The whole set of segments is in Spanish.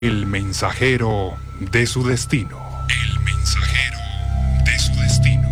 El mensajero de su destino. El mensajero de su destino.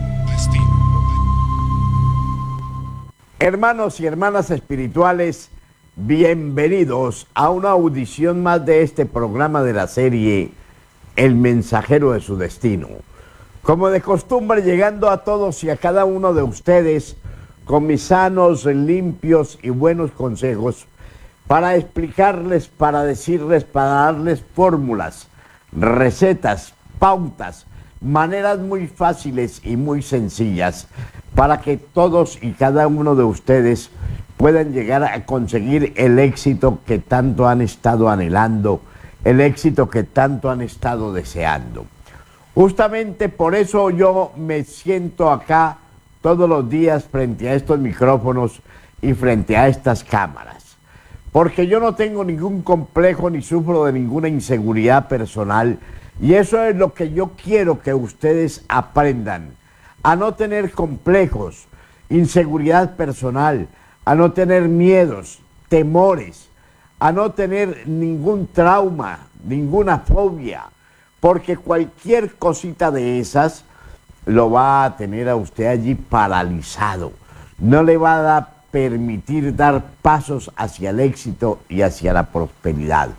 Hermanos y hermanas espirituales, bienvenidos a una audición más de este programa de la serie El mensajero de su destino. Como de costumbre, llegando a todos y a cada uno de ustedes con mis sanos, limpios y buenos consejos para explicarles, para decirles, para darles fórmulas, recetas, pautas, maneras muy fáciles y muy sencillas para que todos y cada uno de ustedes puedan llegar a conseguir el éxito que tanto han estado anhelando, el éxito que tanto han estado deseando. Justamente por eso yo me siento acá todos los días frente a estos micrófonos y frente a estas cámaras. Porque yo no tengo ningún complejo ni sufro de ninguna inseguridad personal. Y eso es lo que yo quiero que ustedes aprendan. A no tener complejos, inseguridad personal, a no tener miedos, temores, a no tener ningún trauma, ninguna fobia. Porque cualquier cosita de esas lo va a tener a usted allí paralizado. No le va a permitir dar pasos hacia el éxito y hacia la prosperidad.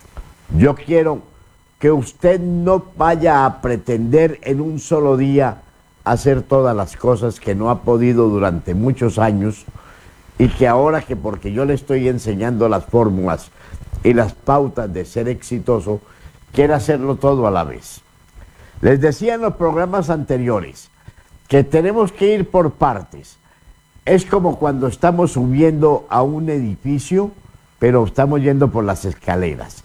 Yo quiero que usted no vaya a pretender en un solo día hacer todas las cosas que no ha podido durante muchos años y que ahora que porque yo le estoy enseñando las fórmulas y las pautas de ser exitoso, quiere hacerlo todo a la vez. Les decía en los programas anteriores que tenemos que ir por partes. Es como cuando estamos subiendo a un edificio, pero estamos yendo por las escaleras.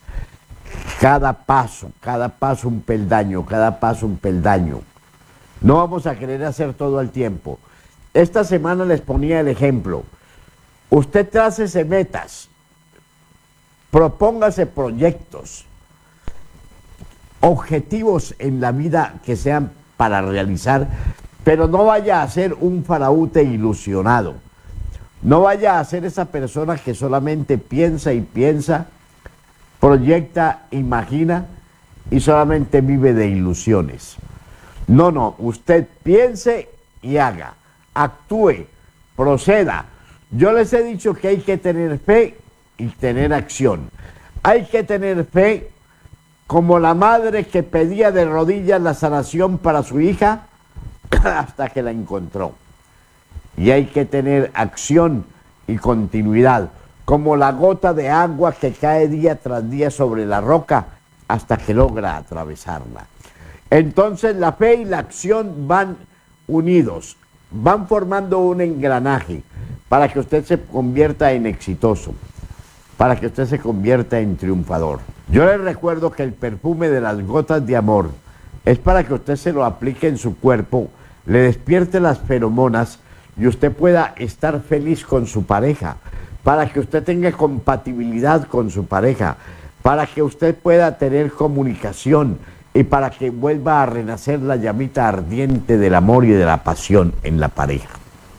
Cada paso un peldaño, cada paso un peldaño. No vamos a querer hacer todo al tiempo. Esta semana les ponía el ejemplo. Usted trácese metas, propóngase proyectos, objetivos en la vida que sean para realizar, pero no vaya a ser un faraute ilusionado. No vaya a ser esa persona que solamente piensa y piensa, proyecta, imagina y solamente vive de ilusiones. No, usted piense y haga, actúe, proceda. Yo les he dicho que hay que tener fe y tener acción. Hay que tener fe como la madre que pedía de rodillas la sanación para su hija hasta que la encontró. Y hay que tener acción y continuidad, como la gota de agua que cae día tras día sobre la roca hasta que logra atravesarla. Entonces la fe y la acción van unidos, van formando un engranaje para que usted se convierta en exitoso, para que usted se convierta en triunfador. Yo les recuerdo que el perfume de las gotas de amor es para que usted se lo aplique en su cuerpo, le despierte las feromonas y usted pueda estar feliz con su pareja, para que usted tenga compatibilidad con su pareja, para que usted pueda tener comunicación y para que vuelva a renacer la llamita ardiente del amor y de la pasión en la pareja.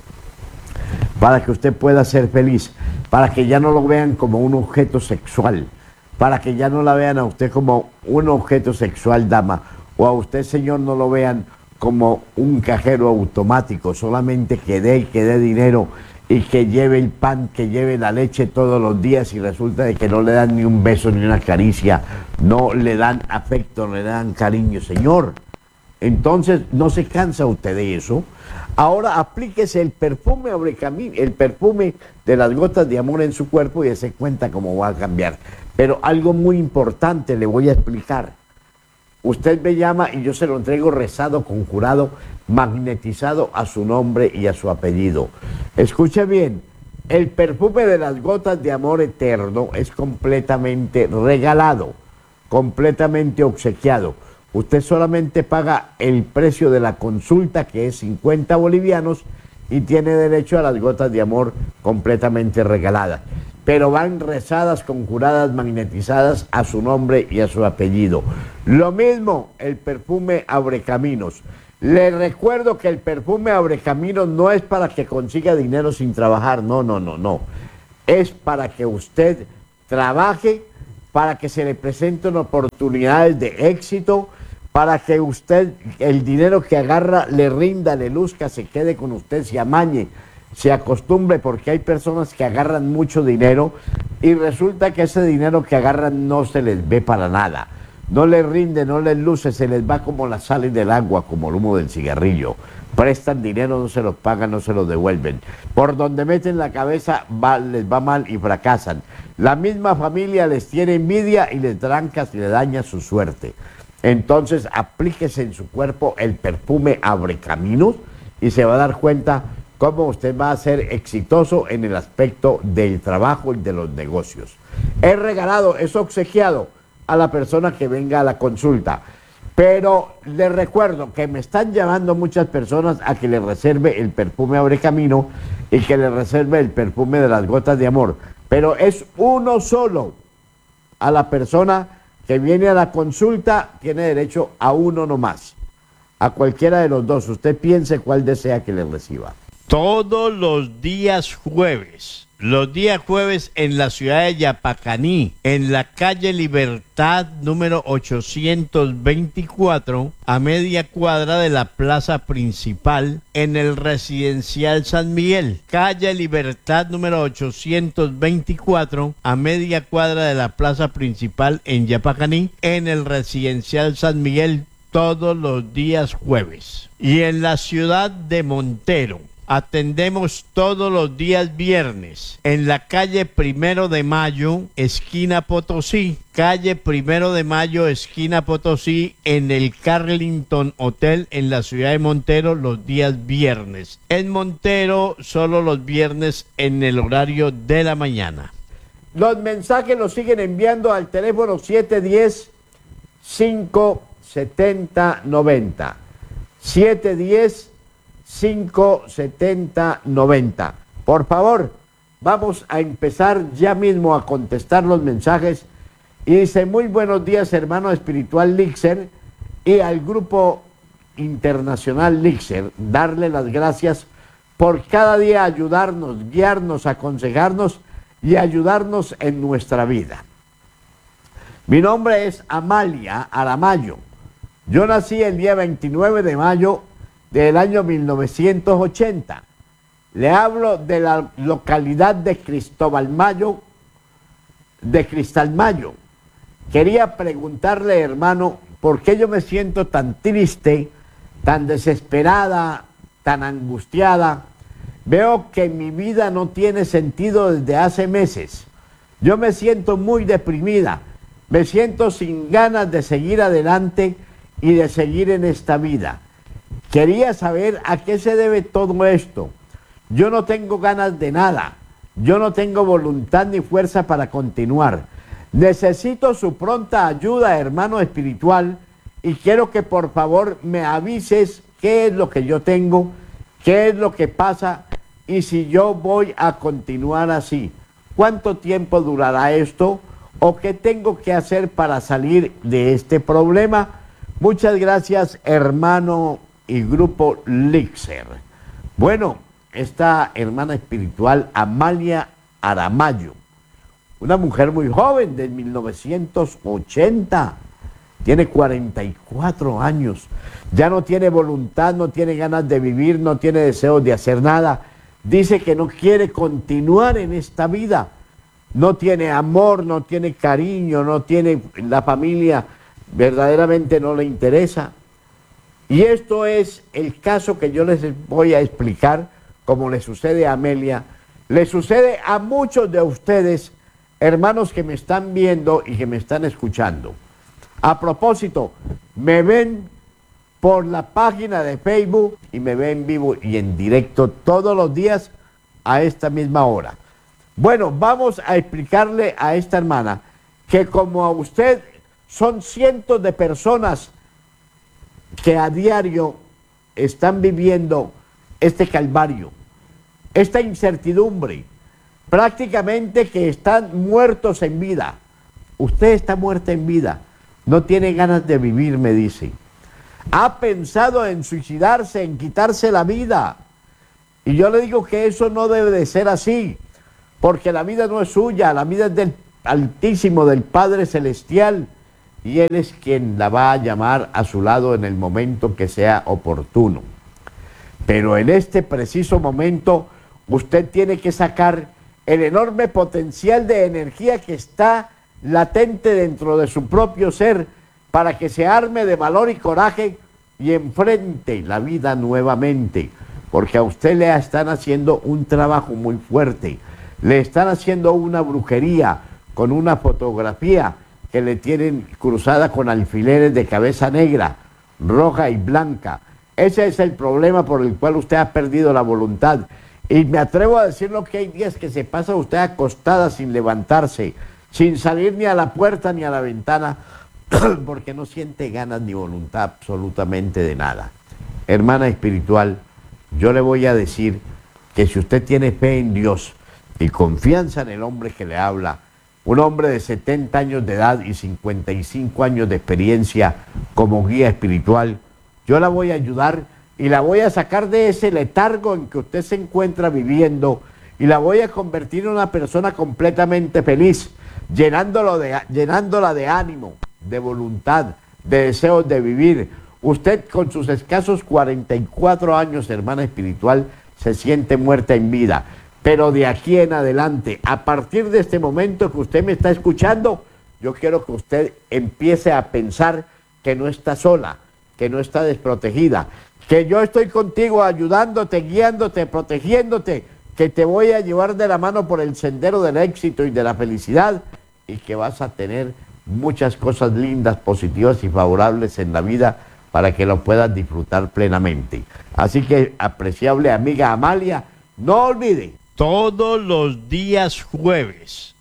Para que usted pueda ser feliz, para que ya no lo vean como un objeto sexual, para que ya no la vean a usted como un objeto sexual, dama, o a usted, señor, no lo vean como un cajero automático, solamente que dé dinero y que lleve el pan, que lleve la leche todos los días y resulta de que no le dan ni un beso ni una caricia, no le dan afecto, no le dan cariño, señor. Entonces, ¿no se cansa usted de eso? Ahora aplíquese el perfume el perfume de las gotas de amor en su cuerpo y dése cuenta cómo va a cambiar. Pero algo muy importante le voy a explicar. Usted me llama y yo se lo entrego rezado, conjurado, magnetizado a su nombre y a su apellido. Escuche bien, el perfume de las gotas de amor eterno es completamente regalado, completamente obsequiado. Usted solamente paga el precio de la consulta, que es 50 bolivianos, y tiene derecho a las gotas de amor completamente regaladas. Pero van rezadas, conjuradas, magnetizadas a su nombre y a su apellido. Lo mismo el perfume Abrecaminos. Le recuerdo que el perfume Abrecaminos no es para que consiga dinero sin trabajar, no. Es para que usted trabaje para que se le presenten oportunidades de éxito, para que usted, el dinero que agarra, le rinda, le luzca, se quede con usted, se amañe, se acostumbre, porque hay personas que agarran mucho dinero y resulta que ese dinero que agarran no se les ve para nada, no les rinde, no les luce, se les va como la sal del agua, como el humo del cigarrillo. Prestan dinero, no se los pagan, no se los devuelven. Por donde meten la cabeza les va mal y fracasan. La misma familia les tiene envidia y les tranca y le daña su suerte. Entonces aplíquese en su cuerpo el perfume Abrecaminos y se va a dar cuenta cómo usted va a ser exitoso en el aspecto del trabajo y de los negocios. Es regalado, es obsequiado a la persona que venga a la consulta. Pero les recuerdo que me están llamando muchas personas a que les reserve el perfume Abrecamino y que les reserve el perfume de las gotas de amor. Pero es uno solo. A la persona que viene a la consulta tiene derecho a uno nomás. A cualquiera de los dos. Usted piense cuál desea que le reciba. Todos los días jueves. Los días jueves en la ciudad de Yapacaní, en la calle Libertad número 824, a media cuadra de la plaza principal, en el residencial San Miguel. Calle Libertad número 824, a media cuadra de la plaza principal en Yapacaní, en el residencial San Miguel, todos los días jueves. Y en la ciudad de Montero, atendemos todos los días viernes en la calle 1 de Mayo, esquina Potosí. Calle 1 de Mayo, esquina Potosí, en el Carlington Hotel en la ciudad de Montero los días viernes. En Montero solo los viernes en el horario de la mañana. Los mensajes los siguen enviando al teléfono 710-570-90. 710-570-90. Por favor, vamos a empezar ya mismo a contestar los mensajes. Y dice: muy buenos días, hermano espiritual Lixer, y al grupo internacional Lixer, darle las gracias por cada día ayudarnos, guiarnos, aconsejarnos y ayudarnos en nuestra vida. Mi nombre es Amalia Aramayo. Yo nací el día 29 de mayo del año 1980. Le hablo de la localidad de Cristal Mayo. Quería preguntarle, hermano, ¿por qué yo me siento tan triste, tan desesperada, tan angustiada? Veo que mi vida no tiene sentido desde hace meses. Yo me siento muy deprimida, me siento sin ganas de seguir adelante y de seguir en esta vida. Quería saber a qué se debe todo esto. Yo no tengo ganas de nada. Yo no tengo voluntad ni fuerza para continuar. Necesito su pronta ayuda, hermano espiritual, y quiero que por favor me avises qué es lo que yo tengo, qué es lo que pasa y si yo voy a continuar así. ¿Cuánto tiempo durará esto? ¿O qué tengo que hacer para salir de este problema? Muchas gracias, hermano y grupo Lixer. Bueno, esta hermana espiritual Amalia Aramayo, una mujer muy joven, de 1980, tiene 44 años, ya no tiene voluntad, no tiene ganas de vivir, no tiene deseos de hacer nada, dice que no quiere continuar en esta vida, no tiene amor, no tiene cariño, no tiene la familia, verdaderamente no le interesa. Y esto es el caso que yo les voy a explicar, como le sucede a Amelia, le sucede a muchos de ustedes, hermanos que me están viendo y que me están escuchando. A propósito, me ven por la página de Facebook y me ven vivo y en directo todos los días a esta misma hora. Bueno, vamos a explicarle a esta hermana que como a usted son cientos de personas que a diario están viviendo este calvario, esta incertidumbre, prácticamente que están muertos en vida. Usted está muerta en vida, no tiene ganas de vivir, me dice. Ha pensado en suicidarse, en quitarse la vida. Y yo le digo que eso no debe de ser así, porque la vida no es suya, la vida es del altísimo del Padre Celestial, y Él es quien la va a llamar a su lado en el momento que sea oportuno. Pero en este preciso momento usted tiene que sacar el enorme potencial de energía que está latente dentro de su propio ser para que se arme de valor y coraje y enfrente la vida nuevamente, porque a usted le están haciendo un trabajo muy fuerte, le están haciendo una brujería con una fotografía que le tienen cruzada con alfileres de cabeza negra, roja y blanca. Ese es el problema por el cual usted ha perdido la voluntad. Y me atrevo a decirlo que hay días que se pasa usted acostada sin levantarse, sin salir ni a la puerta ni a la ventana, porque no siente ganas ni voluntad absolutamente de nada. Hermana espiritual, yo le voy a decir que si usted tiene fe en Dios y confianza en el hombre que le habla, un hombre de 70 años de edad y 55 años de experiencia como guía espiritual, yo la voy a ayudar y la voy a sacar de ese letargo en que usted se encuentra viviendo y la voy a convertir en una persona completamente feliz, llenándola de ánimo, de voluntad, de deseos de vivir. Usted con sus escasos 44 años, hermana espiritual, se siente muerta en vida. Pero de aquí en adelante, a partir de este momento que usted me está escuchando, yo quiero que usted empiece a pensar que no está sola, que no está desprotegida, que yo estoy contigo ayudándote, guiándote, protegiéndote, que te voy a llevar de la mano por el sendero del éxito y de la felicidad y que vas a tener muchas cosas lindas, positivas y favorables en la vida para que lo puedas disfrutar plenamente. Así que, apreciable amiga Amalia, no olvide. Todos los días jueves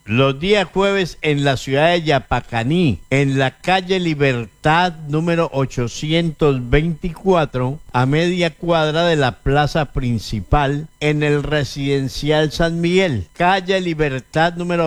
en la ciudad de Yapacaní, en la calle Libertad número 824, a media cuadra de la plaza principal, en el residencial San Miguel. Calle Libertad número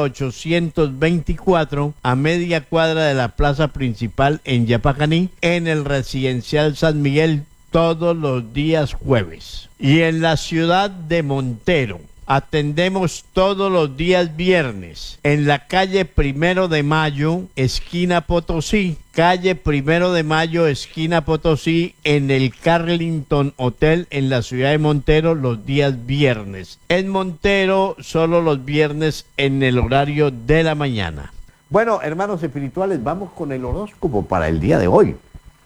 824, a media cuadra de la plaza principal en Yapacaní, en el residencial San Miguel, todos los días jueves. Y en la ciudad de Montero, atendemos todos los días viernes en la calle 1 de Mayo, esquina Potosí. Calle 1 de Mayo, esquina Potosí, en el Carlington Hotel en la ciudad de Montero, los días viernes. En Montero, solo los viernes en el horario de la mañana. Bueno, hermanos espirituales, vamos con el horóscopo para el día de hoy.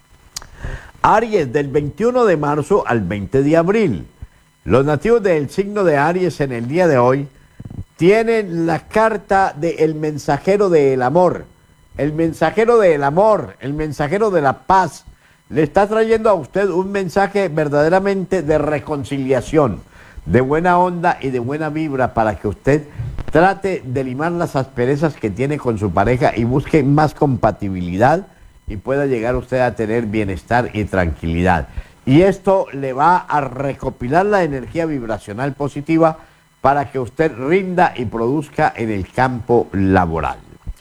Aries, del 21 de marzo al 20 de abril. Los nativos del signo de Aries en el día de hoy tienen la carta del mensajero del amor. El mensajero del amor, el mensajero de la paz, le está trayendo a usted un mensaje verdaderamente de reconciliación, de buena onda y de buena vibra para que usted trate de limar las asperezas que tiene con su pareja y busque más compatibilidad y pueda llegar usted a tener bienestar y tranquilidad. Y esto le va a recopilar la energía vibracional positiva para que usted rinda y produzca en el campo laboral.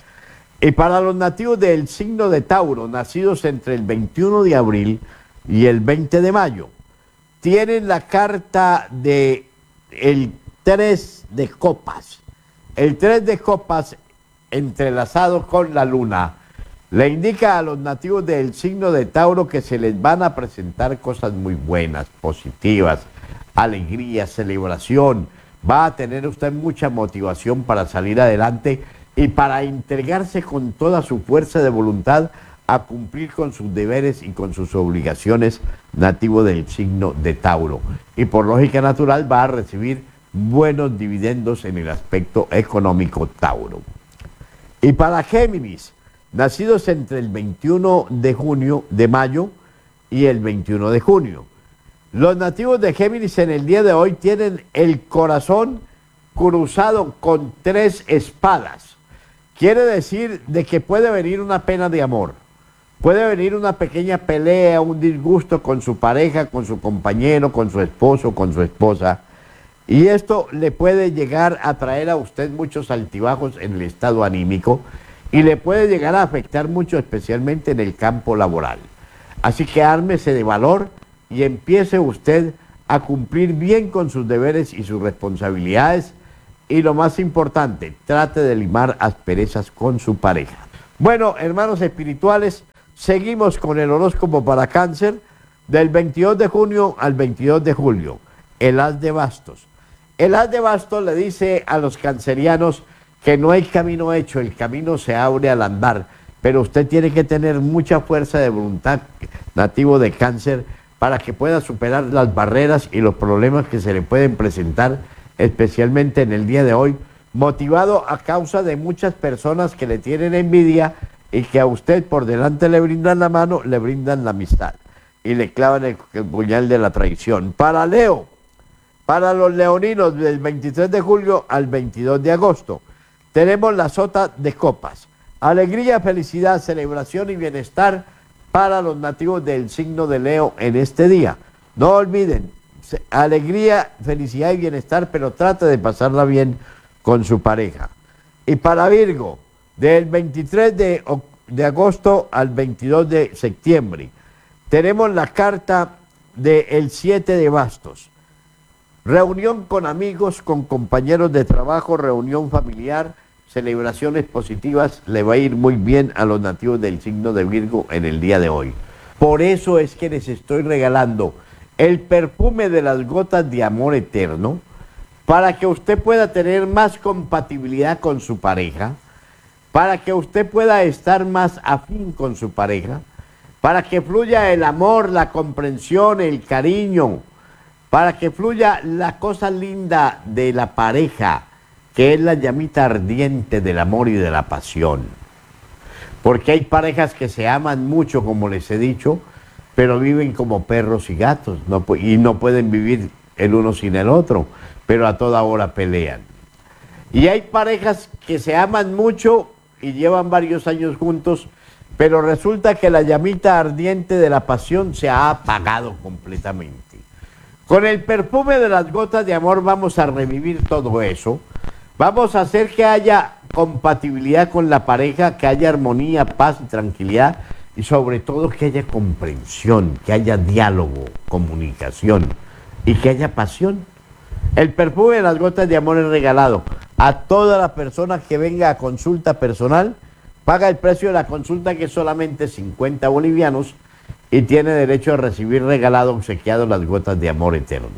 Y para los nativos del signo de Tauro, nacidos entre el 21 de abril y el 20 de mayo, tienen la carta de el 3 de copas. El 3 de copas entrelazado con la luna le indica a los nativos del signo de Tauro que se les van a presentar cosas muy buenas, positivas, alegría, celebración. Va a tener usted mucha motivación para salir adelante y para entregarse con toda su fuerza de voluntad a cumplir con sus deberes y con sus obligaciones, nativo del signo de Tauro. Y por lógica natural va a recibir buenos dividendos en el aspecto económico Tauro. Y para Géminis, nacidos entre el 21 de mayo y el 21 de junio. Los nativos de Géminis en el día de hoy tienen el corazón cruzado con 3 espadas. Quiere decir de que puede venir una pena de amor, puede venir una pequeña pelea, un disgusto con su pareja, con su compañero, con su esposo, con su esposa. Y esto le puede llegar a traer a usted muchos altibajos en el estado anímico y le puede llegar a afectar mucho, especialmente en el campo laboral. Así que ármese de valor y empiece usted a cumplir bien con sus deberes y sus responsabilidades y lo más importante, trate de limar asperezas con su pareja. Bueno, hermanos espirituales, seguimos con el horóscopo para Cáncer del 22 de junio al 22 de julio. El as de bastos. El as de bastos le dice a los cancerianos que no hay camino hecho, el camino se abre al andar, pero usted tiene que tener mucha fuerza de voluntad, nativo de Cáncer, para que pueda superar las barreras y los problemas que se le pueden presentar, especialmente en el día de hoy, motivado a causa de muchas personas que le tienen envidia y que a usted por delante le brindan la mano, le brindan la amistad y le clavan el puñal de la traición. Para Leo, para los leoninos del 23 de julio al 22 de agosto, tenemos la sota de copas. Alegría, felicidad, celebración y bienestar para los nativos del signo de Leo en este día. No olviden, alegría, felicidad y bienestar, pero trate de pasarla bien con su pareja. Y para Virgo, del 23 de agosto al 22 de septiembre, tenemos la carta del 7 de bastos. Reunión con amigos, con compañeros de trabajo, reunión familiar, celebraciones positivas, le va a ir muy bien a los nativos del signo de Virgo en el día de hoy. Por eso es que les estoy regalando el perfume de las gotas de amor eterno, para que usted pueda tener más compatibilidad con su pareja, para que usted pueda estar más afín con su pareja, para que fluya el amor, la comprensión, el cariño, para que fluya la cosa linda de la pareja, que es la llamita ardiente del amor y de la pasión. Porque hay parejas que se aman mucho, como les he dicho, pero viven como perros y gatos, y no pueden vivir el uno sin el otro, pero a toda hora pelean. Y hay parejas que se aman mucho y llevan varios años juntos, pero resulta que la llamita ardiente de la pasión se ha apagado completamente. Con el perfume de las gotas de amor vamos a revivir todo eso. Vamos a hacer que haya compatibilidad con la pareja, que haya armonía, paz y tranquilidad, y sobre todo que haya comprensión, que haya diálogo, comunicación y que haya pasión. El perfume de las gotas de amor es regalado a toda la persona que venga a consulta personal. Paga el precio de la consulta, que es solamente 50 bolivianos, y tiene derecho a recibir regalado, obsequiado, las gotas de amor eterno.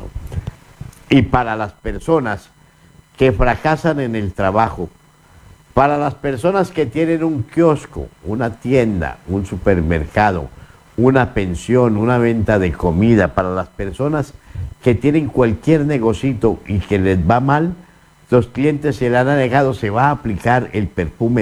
Y para las personas que fracasan en el trabajo, para las personas que tienen un kiosco, una tienda, un supermercado, una pensión, una venta de comida, para las personas que tienen cualquier negocito y que les va mal, los clientes se le han alejado, se va a aplicar el perfume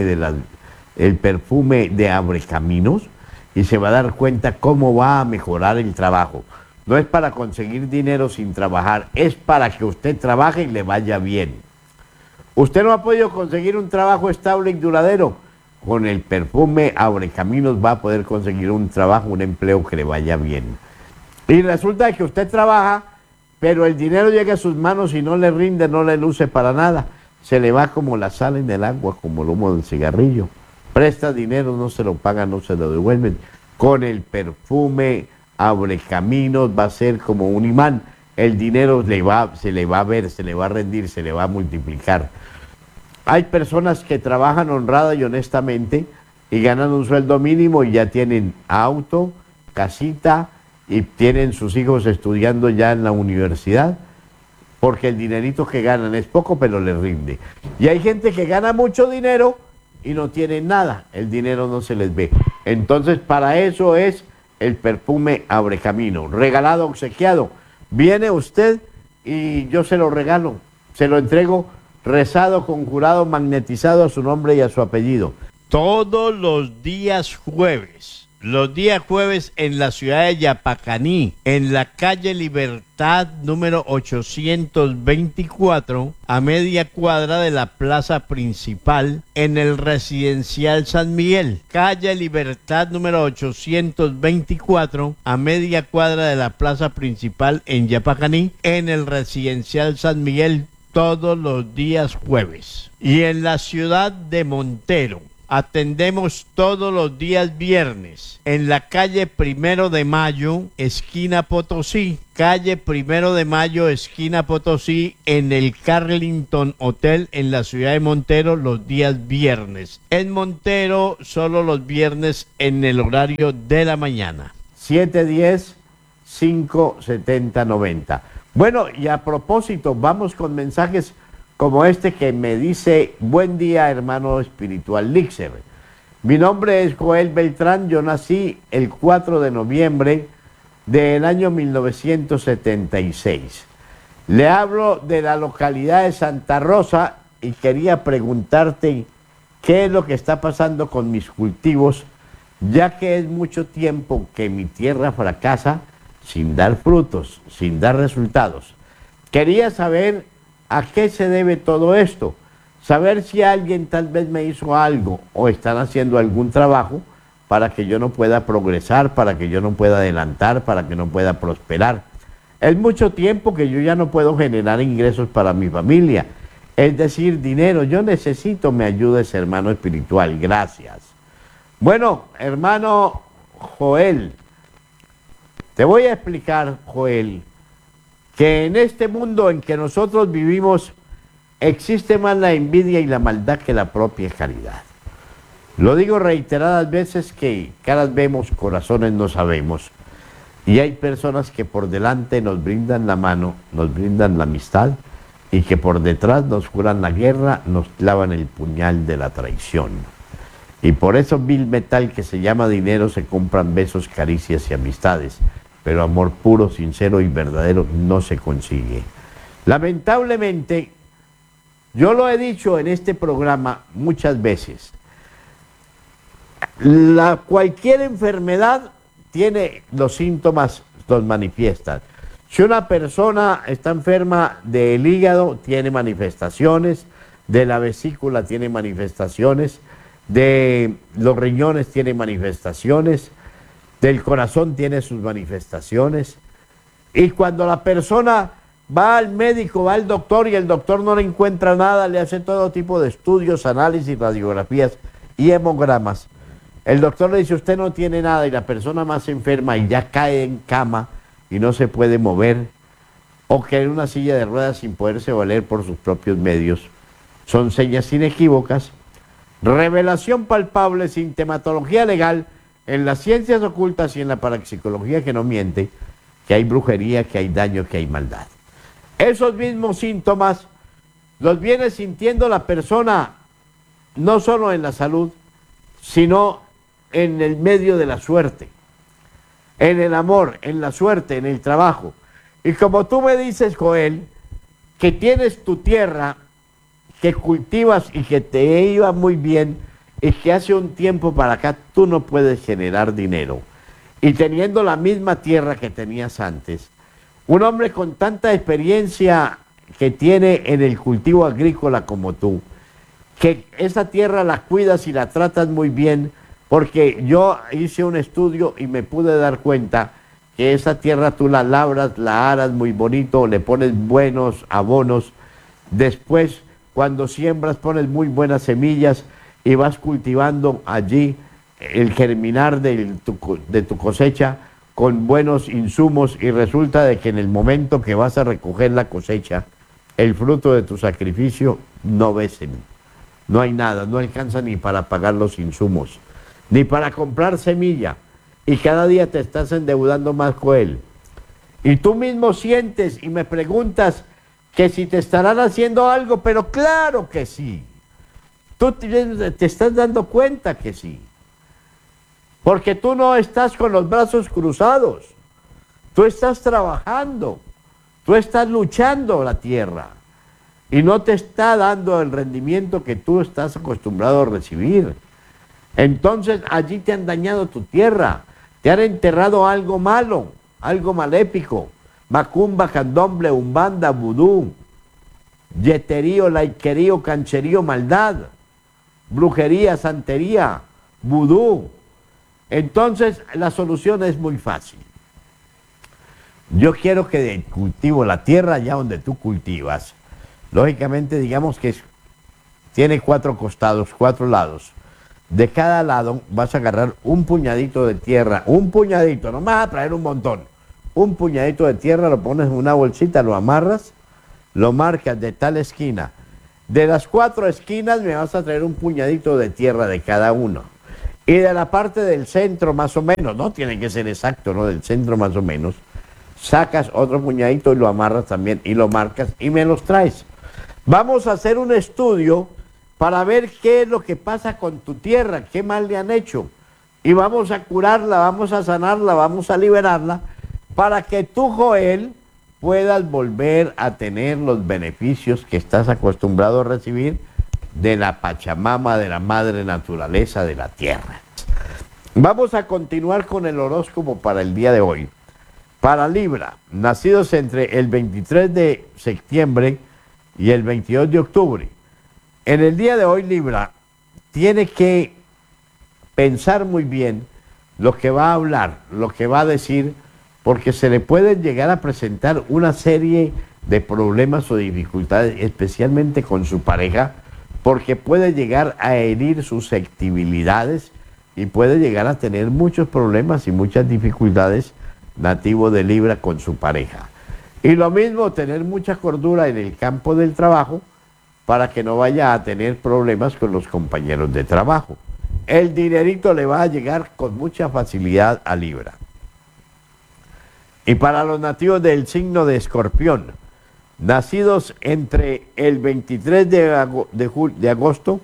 de Abrecaminos y se va a dar cuenta cómo va a mejorar el trabajo. No es para conseguir dinero sin trabajar, es para que usted trabaje y le vaya bien. Usted no ha podido conseguir un trabajo estable y duradero. Con el perfume Abrecaminos va a poder conseguir un trabajo, un empleo que le vaya bien. Y resulta que usted trabaja, pero el dinero llega a sus manos y no le rinde, no le luce para nada. Se le va como la sal en el agua, como el humo del cigarrillo. Presta dinero, no se lo pagan, no se lo devuelven. Con el perfume Abrecaminos va a ser como un imán. El dinero se le va a ver, se le va a rendir, se le va a multiplicar. Hay personas que trabajan honrada y honestamente y ganan un sueldo mínimo y ya tienen auto, casita y tienen sus hijos estudiando ya en la universidad, porque el dinerito que ganan es poco, pero les rinde. Y hay gente que gana mucho dinero y no tienen nada, el dinero no se les ve. Entonces, para eso es el perfume Abrecaminos, regalado, obsequiado. Viene usted y yo se lo regalo, se lo entrego rezado, conjurado, magnetizado a su nombre y a su apellido. Todos los días jueves en la ciudad de Yapacaní, en la calle Libertad número 824, a media cuadra de la plaza principal, en el residencial San Miguel. Calle Libertad número 824, a media cuadra de la plaza principal en Yapacaní, en el residencial San Miguel, todos los días jueves. Y en la ciudad de Montero, Atendemos todos los días viernes en la calle 1 de Mayo, esquina Potosí. Calle 1 de Mayo, esquina Potosí, en el Carlington Hotel en la ciudad de Montero los días viernes. En Montero solo los viernes en el horario de la mañana. 710-570-90. Bueno, y a propósito, vamos con mensajes como este que me dice: buen día, hermano espiritual Lixer. Mi nombre es Joel Beltrán, yo nací el 4 de noviembre del año 1976. Le hablo de la localidad de Santa Rosa y quería preguntarte qué es lo que está pasando con mis cultivos, ya que es mucho tiempo que mi tierra fracasa sin dar frutos, sin dar resultados. Quería saber a qué se debe todo esto, saber si alguien tal vez me hizo algo o están haciendo algún trabajo para que yo no pueda progresar, para que yo no pueda adelantar, para que no pueda prosperar. Es mucho tiempo que yo ya no puedo generar ingresos para mi familia, es decir, dinero. Yo necesito me ayudes, hermano espiritual. Gracias. Bueno, hermano Joel, te voy a explicar, Joel, que en este mundo en que nosotros vivimos existe más la envidia y la maldad que la propia caridad. Lo digo reiteradas veces que caras vemos, corazones no sabemos. Y hay personas que por delante nos brindan la mano, nos brindan la amistad, y que por detrás nos juran la guerra, nos clavan el puñal de la traición. Y por eso vil metal que se llama dinero se compran besos, caricias y amistades. Pero amor puro, sincero y verdadero no se consigue. Lamentablemente, yo lo he dicho en este programa muchas veces, cualquier enfermedad tiene los síntomas, los manifiestan. Si una persona está enferma del hígado, tiene manifestaciones, de la vesícula tiene manifestaciones, de los riñones tiene manifestaciones, del corazón tiene sus manifestaciones. Y cuando la persona va al médico, va al doctor y el doctor no le encuentra nada, le hace todo tipo de estudios, análisis, radiografías y hemogramas, el doctor le dice: usted no tiene nada, y la persona más enferma y ya cae en cama y no se puede mover, o que en una silla de ruedas sin poderse valer por sus propios medios. Son señas inequívocas, revelación palpable, sintomatología legal en las ciencias ocultas y en la parapsicología que no miente, que hay brujería, que hay daño, que hay maldad. Esos mismos síntomas los viene sintiendo la persona no solo en la salud, sino en el medio de la suerte, en el amor, en la suerte, en el trabajo. Y como tú me dices, Joel, que tienes tu tierra, que cultivas y que te iba muy bien, y que hace un tiempo para acá tú no puedes generar dinero, y teniendo la misma tierra que tenías antes, un hombre con tanta experiencia que tiene en el cultivo agrícola como tú, que esa tierra la cuidas y la tratas muy bien, porque yo hice un estudio y me pude dar cuenta que esa tierra tú la labras, la aras muy bonito, le pones buenos abonos, después cuando siembras pones muy buenas semillas y vas cultivando allí el germinar de tu cosecha con buenos insumos, y resulta de que en el momento que vas a recoger la cosecha, el fruto de tu sacrificio, no ves, no hay nada, no alcanza ni para pagar los insumos, ni para comprar semilla, y cada día te estás endeudando más, Joel. Y tú mismo sientes y me preguntas que si te estarán haciendo algo, pero claro que sí. Tú te estás dando cuenta que sí. Porque tú no estás con los brazos cruzados. Tú estás trabajando. Tú estás luchando la tierra. Y no te está dando el rendimiento que tú estás acostumbrado a recibir. Entonces allí te han dañado tu tierra. Te han enterrado algo malo, algo maléfico. Macumba, candomble, umbanda, vudú, yeterío, laiquerío, cancherío, maldad, brujería, santería, vudú. Entonces la solución es muy fácil. Yo quiero que cultivo la tierra allá donde tú cultivas. Lógicamente, digamos que tiene 4 costados, 4 lados. De cada lado vas a agarrar un puñadito de tierra, un puñadito, no vas a traer un montón. Un puñadito de tierra, lo pones en una bolsita, lo amarras, lo marcas de tal esquina. De las 4 esquinas me vas a traer un puñadito de tierra de cada uno. Y de la parte del centro más o menos, no tiene que ser exacto, ¿no? Del centro más o menos, sacas otro puñadito y lo amarras también y lo marcas y me los traes. Vamos a hacer un estudio para ver qué es lo que pasa con tu tierra, qué mal le han hecho. Y vamos a curarla, vamos a sanarla, vamos a liberarla, para que tú, Joel, puedas volver a tener los beneficios que estás acostumbrado a recibir de la Pachamama, de la Madre Naturaleza, de la Tierra. Vamos a continuar con el horóscopo para el día de hoy. Para Libra, nacidos entre el 23 de septiembre y el 22 de octubre. En el día de hoy, Libra, tiene que pensar muy bien lo que va a hablar, lo que va a decir, porque se le pueden llegar a presentar una serie de problemas o dificultades, especialmente con su pareja, porque puede llegar a herir susceptibilidades y puede llegar a tener muchos problemas y muchas dificultades nativo de Libra con su pareja. Y lo mismo, tener mucha cordura en el campo del trabajo, para que no vaya a tener problemas con los compañeros de trabajo. El dinerito le va a llegar con mucha facilidad a Libra. Y para los nativos del signo de Escorpión, nacidos entre el 23 de agosto,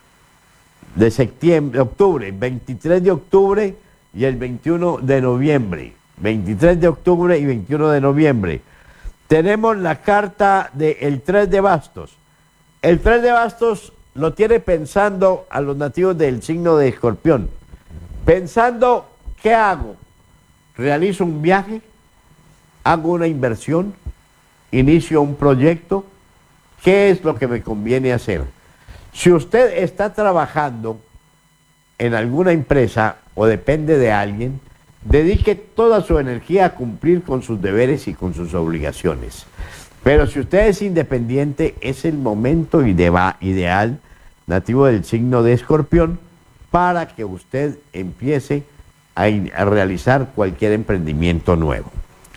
de septiembre, octubre, 23 de octubre y el 21 de noviembre. 23 de octubre y 21 de noviembre. Tenemos la carta del 3 de bastos. El 3 de bastos lo tiene pensando a los nativos del signo de Escorpión. Pensando, ¿qué hago? ¿Realizo un viaje? ¿Hago una inversión? ¿Inicio un proyecto? ¿Qué es lo que me conviene hacer? Si usted está trabajando en alguna empresa o depende de alguien, dedique toda su energía a cumplir con sus deberes y con sus obligaciones. Pero si usted es independiente, es el momento ideal, nativo del signo de Escorpión, para que usted empiece a realizar cualquier emprendimiento nuevo.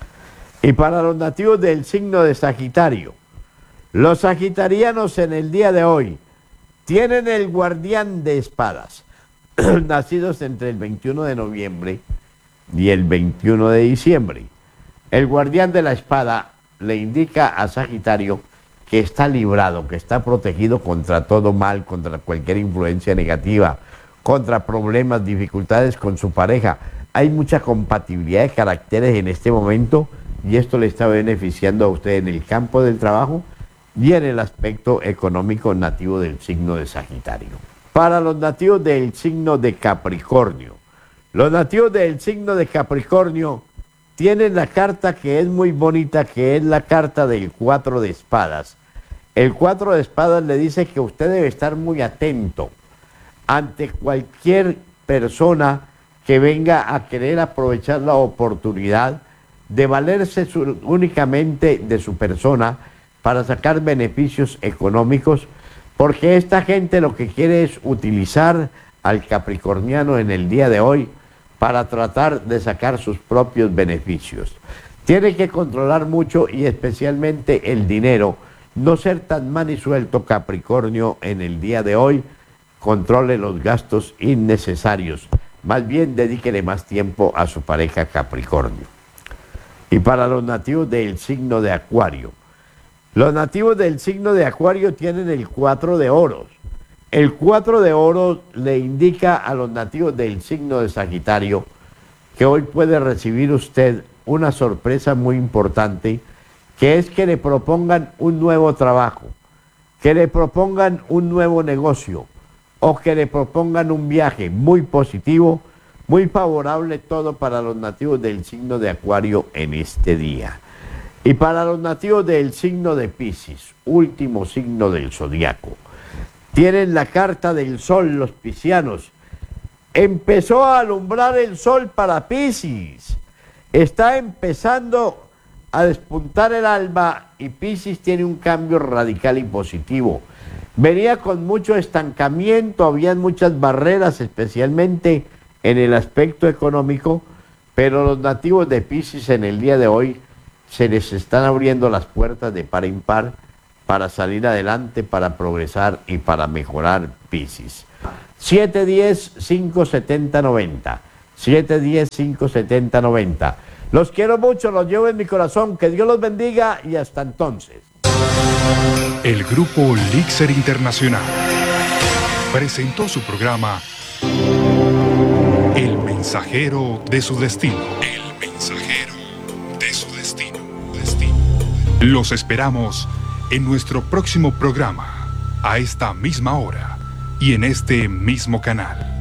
Y para los nativos del signo de Sagitario, los sagitarianos en el día de hoy tienen el guardián de espadas, nacidos entre el 21 de noviembre y el 21 de diciembre. El guardián de la espada le indica a Sagitario que está librado, que está protegido contra todo mal, contra cualquier influencia negativa, contra problemas, dificultades con su pareja. Hay mucha compatibilidad de caracteres en este momento y esto le está beneficiando a usted en el campo del trabajo y en el aspecto económico nativo del signo de Sagitario. Para los nativos del signo de Capricornio, los nativos del signo de Capricornio tienen la carta que es muy bonita, que es la carta del 4 de espadas. El 4 de espadas le dice que usted debe estar muy atento ante cualquier persona que venga a querer aprovechar la oportunidad de valerse únicamente de su persona para sacar beneficios económicos, porque esta gente lo que quiere es utilizar al capricorniano en el día de hoy para tratar de sacar sus propios beneficios. Tiene que controlar mucho y especialmente el dinero, no ser tan manisuelto Capricornio en el día de hoy, controle los gastos innecesarios, más bien dedíquele más tiempo a su pareja Capricornio. Y para los nativos del signo de Acuario, los nativos del signo de Acuario tienen el 4 de oros. El 4 de oros le indica a los nativos del signo de Sagitario que hoy puede recibir usted una sorpresa muy importante, que es que le propongan un nuevo trabajo, que le propongan un nuevo negocio o que le propongan un viaje muy positivo, muy favorable, todo para los nativos del signo de Acuario en este día. Y para los nativos del signo de Piscis, último signo del zodiaco, tienen la carta del sol, los piscianos. Empezó a alumbrar el sol para Piscis. Está empezando a despuntar el alba y Piscis tiene un cambio radical y positivo. Venía con mucho estancamiento, habían muchas barreras, especialmente en el aspecto económico, pero los nativos de Piscis en el día de hoy se les están abriendo las puertas de par en par para salir adelante, para progresar y para mejorar Piscis. 710-570-90. 710-570-90. Los quiero mucho, los llevo en mi corazón. Que Dios los bendiga y hasta entonces. El Grupo Lixer Internacional presentó su programa El Mensajero de su Destino. El Mensajero de su Destino. Los esperamos en nuestro próximo programa, a esta misma hora y en este mismo canal.